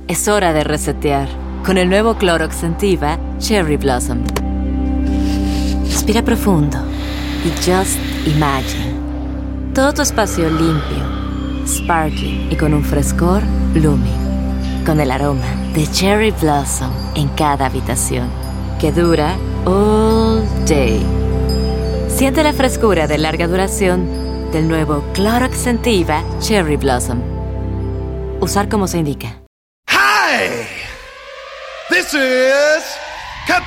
Es hora de resetear con el nuevo Clorox Scentiva Cherry Blossom. Respira profundo y just imagine. Todo tu espacio limpio, sparkling y con un frescor blooming. Con el aroma de Cherry Blossom en cada habitación, que dura all day. Siente la frescura de larga duración del nuevo Clorox Scentiva Cherry Blossom. Usar como se indica. Hi! This is